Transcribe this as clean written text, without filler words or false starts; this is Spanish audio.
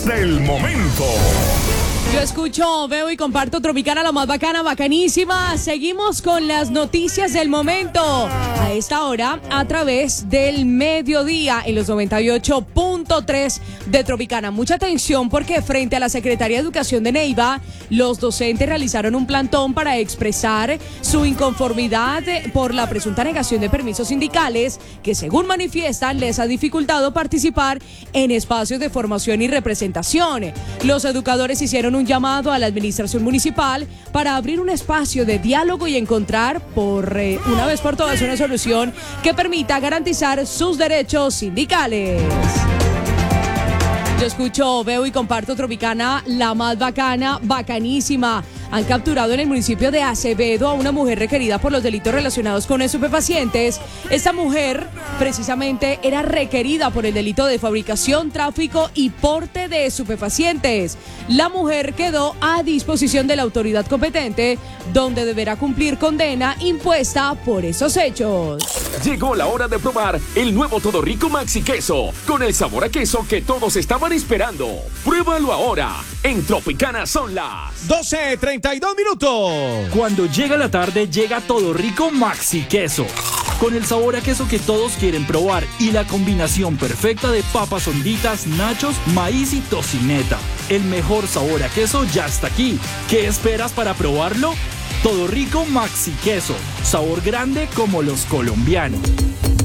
del momento. Yo escucho, veo y comparto Tropicana, la más bacana, bacanísima. Seguimos con las noticias del momento. A esta hora, a través del mediodía, en los 98.3 de Tropicana. Mucha atención porque frente a la Secretaría de Educación de Neiva, los docentes realizaron un plantón para expresar su inconformidad por la presunta negación de permisos sindicales que, según manifiestan, les ha dificultado participar en espacios de formación y representación. Los educadores hicieron un llamado a la administración municipal para abrir un espacio de diálogo y encontrar una vez por todas una solución que permita garantizar sus derechos sindicales. Yo escucho, veo y comparto Tropicana, la más bacana, bacanísima. Han capturado en el municipio de Acevedo a una mujer requerida por los delitos relacionados con estupefacientes. Esta mujer precisamente era requerida por el delito de fabricación, tráfico y porte de estupefacientes. La mujer quedó a disposición de la autoridad competente, donde deberá cumplir condena impuesta por esos hechos. Llegó la hora de probar el nuevo Todo Rico Maxi Queso, con el sabor a queso que todos estaban esperando. Pruébalo ahora. En Tropicana son las 12:32 minutos. Cuando llega la tarde, llega Todo Rico Maxi Queso, con el sabor a queso que todos quieren probar y la combinación perfecta de papas honditas, nachos, maíz y tocineta. El mejor sabor a queso ya está aquí. ¿Qué esperas para probarlo? Todo Rico Maxi Queso, sabor grande como los colombianos.